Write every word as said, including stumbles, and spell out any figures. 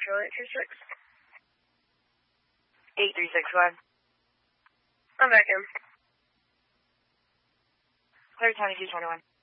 Control eight two six. eight three six one. I'm back in. Clear twenty-two twenty-one.